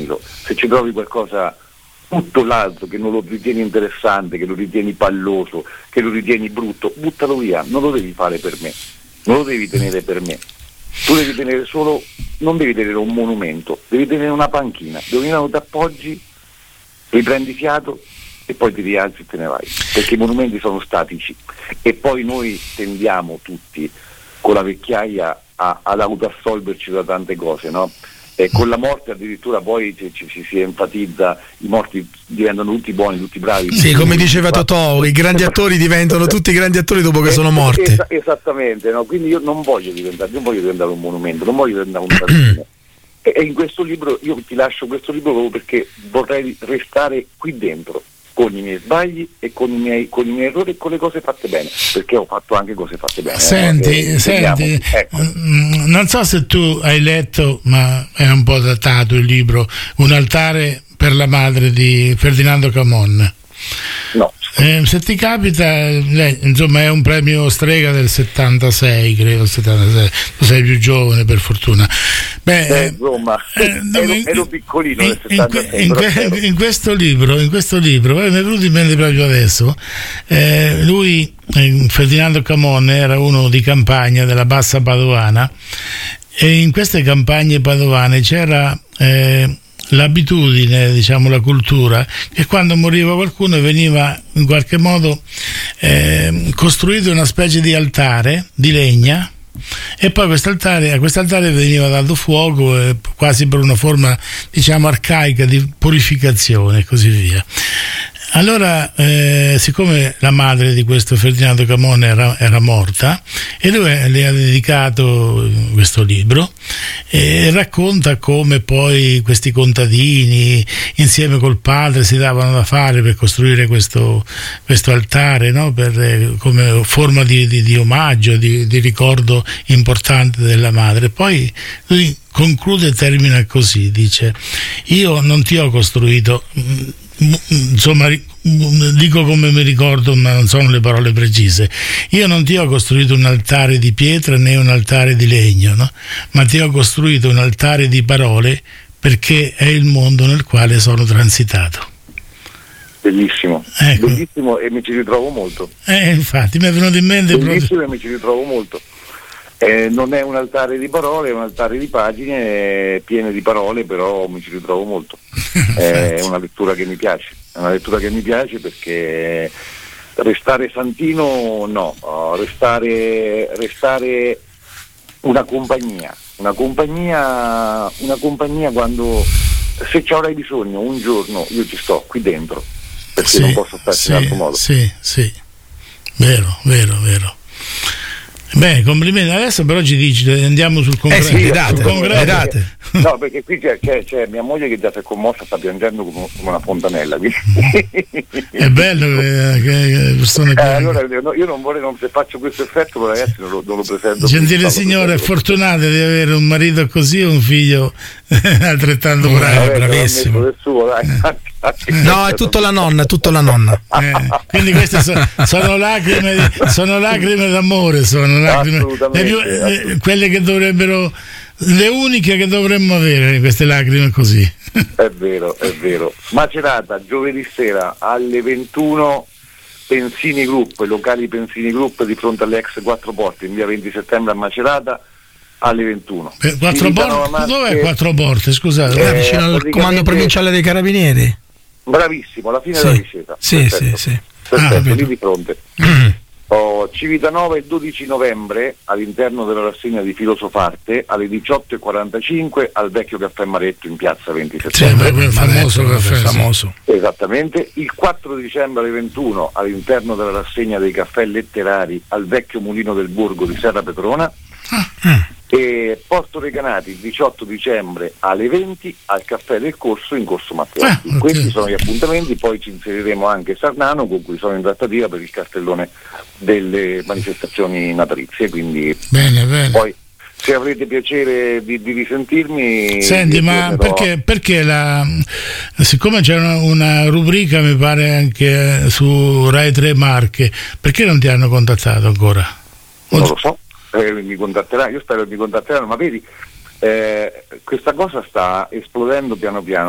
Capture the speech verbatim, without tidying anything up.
tranquillo. Se ci trovi qualcosa, tutto l'altro che non lo ritieni interessante, che lo ritieni palloso, che lo ritieni brutto, buttalo via, non lo devi fare per me, non lo devi tenere per me. Tu devi tenere solo, non devi tenere un monumento, devi tenere una panchina dove ti appoggi, riprendi fiato e poi ti rialzi e te ne vai, perché i monumenti sono statici e poi noi tendiamo tutti con la vecchiaia a, ad autoassolverci da tante cose, no? E con la morte addirittura poi ci, ci, ci si enfatizza, i morti diventano tutti buoni, tutti bravi. Sì, come diceva Totò, i grandi attori diventano tutti grandi attori dopo che sono morti. Es- esattamente, no? Quindi io non voglio diventare, non voglio diventare un monumento, non voglio diventare un tradimento. e, e in questo libro, io ti lascio questo libro proprio perché vorrei restare qui dentro, con i miei sbagli e con i miei, con i miei errori e con le cose fatte bene, perché ho fatto anche cose fatte bene. Senti, eh, senti, ecco. Non so se tu hai letto, ma è un po' datato il libro, Un altare per la madre di Ferdinando Camon. No. Eh, se ti capita, lei, insomma, è un premio Strega del settantasei, credo, settantasei. Tu sei più giovane, per fortuna. Beh, eh, insomma, eh, ero, in, ero piccolino nel in, settantasei. In, in, in questo libro, in questo libro, eh, mi è venuto in mente proprio adesso. Eh, lui, eh, Ferdinando Camon, era uno di campagna della Bassa Padovana, e in queste campagne padovane c'era eh, l'abitudine, diciamo la cultura, che quando moriva qualcuno veniva in qualche modo eh, costruito una specie di altare di legna, e poi quest'altare, a quest'altare veniva dato fuoco, eh, quasi per una forma, diciamo, arcaica di purificazione e così via. Allora, eh, siccome la madre di questo Ferdinando Camon era, era morta, e lui le ha dedicato questo libro, e racconta come poi questi contadini insieme col padre si davano da fare per costruire questo, questo altare, no? Per, come forma di, di, di omaggio, di, di ricordo importante della madre. Poi lui conclude e termina così, dice: io non ti ho costruito, insomma, dico come mi ricordo, ma non sono le parole precise, io non ti ho costruito un altare di pietra né un altare di legno, no? Ma ti ho costruito un altare di parole, perché è il mondo nel quale sono transitato. Bellissimo, ecco. Bellissimo, e mi ci ritrovo molto. Eh, infatti mi è venuto in mente bellissimo proprio... e mi ci ritrovo molto. Eh, non è un altare di parole, è un altare di pagine eh, piene di parole, però mi ci ritrovo molto. Eh, è una lettura che mi piace, è una lettura che mi piace perché restare santino no, restare, restare una compagnia, una compagnia, una compagnia quando, se ci avrai bisogno un giorno, io ci sto qui dentro, perché sì, non posso starci sì, in altro modo. Sì, sì, vero, vero, vero. Beh, complimenti. Adesso però ci dici, andiamo sul concreto. Eh sì, le date, sul concreto. le date. No, perché qui c'è, c'è, c'è mia moglie che già si è commossa, sta piangendo come, come una fontanella. È bello che, che persone eh, allora io non vorrei, non, se faccio questo effetto, ragazzi, non lo, non lo presento. Gentile signore, è fortunata di avere un marito così e un figlio altrettanto bravo. Eh, vabbè, bravissimo. Del suo, dai. No, è tutto la nonna, è tutto la nonna. Eh, quindi queste so, sono lacrime di, sono lacrime d'amore, sono lacrime, le più, eh, quelle che dovrebbero, le uniche che dovremmo avere, queste lacrime così. È vero, è vero. Macerata, giovedì sera alle ventuno, Pensini Group, locali Pensini Group di fronte alle ex Quattro Porte, in via venti settembre a Macerata alle ventuno. Eh, quattro porte, dov'è Quattro Porte? Scusate, eh, vicino al comando provinciale dei Carabinieri. Bravissimo, alla fine sì. della discesa. Sì, perfetto, sì, sì. Perfetto, Ah, lì di fronte. Oh, Civitanova il dodici novembre all'interno della rassegna di Filosofarte alle diciotto e quarantacinque al vecchio caffè Maretto in piazza venti settembre. Sì, quel famoso caffè, famoso. Esattamente. Il quattro dicembre alle ventuno all'interno della rassegna dei caffè letterari al vecchio Mulino del Borgo di Serra Petrona. Ah. E Porto Recanati il diciotto dicembre alle venti al caffè del Corso in Corso Matteotti. Ah, okay. Questi sono gli appuntamenti, poi ci inseriremo anche Sarnano con cui sono in trattativa per il cartellone delle manifestazioni natalizie, quindi bene, bene. Poi se avrete piacere di, di risentirmi. Senti, ma perché, perché la, siccome c'è una, una rubrica mi pare anche su Rai tre Marche, perché non ti hanno contattato ancora? Non lo so. Eh, mi contatteranno, io spero che mi contatteranno, ma vedi, eh, questa cosa sta esplodendo piano piano.